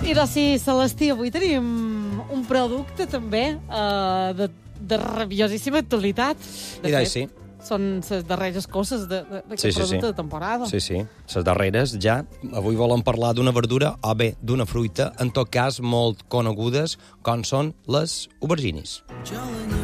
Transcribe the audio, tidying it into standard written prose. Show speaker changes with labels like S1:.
S1: I doncs sí, Celestí, avui tenim un producte també de rabiosíssima actualitat. De fet,
S2: sí.
S1: Són les darreres coses d'aquest producte de temporada.
S2: Sí, les darreres ja. Avui volem parlar d'una verdura o bé d'una fruita, en tot cas molt conegudes, com són les aubergines.